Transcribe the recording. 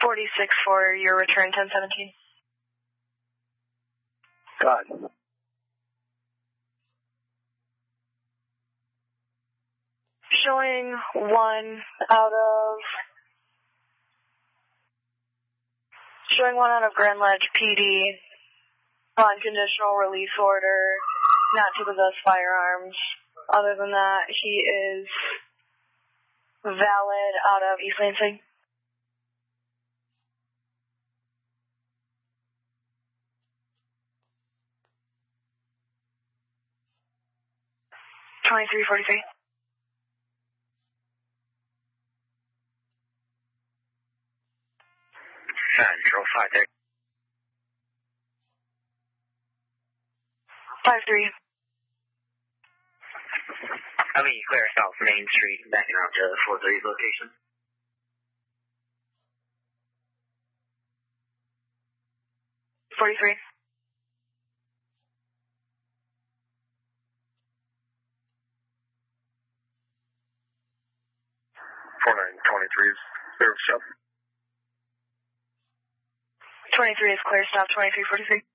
46 for your return 1017. God. Showing 1 out of Grand Ledge PD on conditional release order, not to possess firearms. Other than that, he is valid out of East Lansing. $23.43. Central 5-3. 5-3. I mean, clear South Main Street, backing out to 430's location. $43. 4923 is clear stop. 23 is clear stop, 2343.